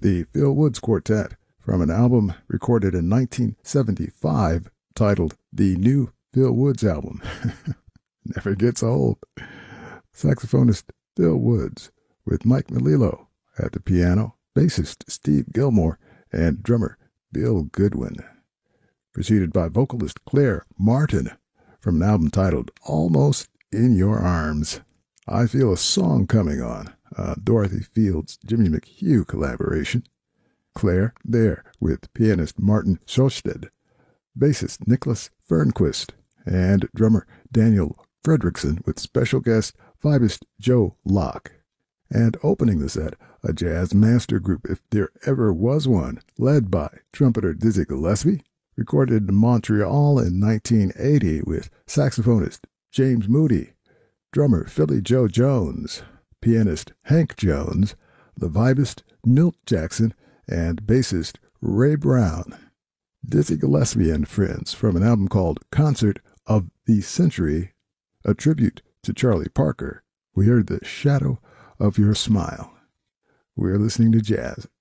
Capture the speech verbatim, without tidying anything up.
the Phil Woods Quartet, from an album recorded in nineteen seventy-five titled The New Phil Woods Album. Never gets old. Saxophonist Phil Woods with Mike Melillo at the piano, bassist Steve Gilmore, and drummer Bill Goodwin. Preceded by vocalist Claire Martin from an album titled Almost in Your Arms. I Feel a Song Coming On, a Dorothy Fields Jimmy McHugh collaboration. Claire there with pianist Martin Sjosted, bassist Nicholas Fernquist, and drummer Daniel Fredrickson with special guest vibist Joe Locke. And opening the set, a jazz master group if there ever was one, led by trumpeter Dizzy Gillespie, recorded in Montreal in nineteen eighty with saxophonist James Moody, drummer Philly Joe Jones, pianist Hank Jones, the vibist Milt Jackson, and bassist Ray Brown. Dizzy Gillespie and Friends from an album called Concert of the Century, a tribute to Charlie Parker. We heard The Shadow of Your Smile. We're listening to jazz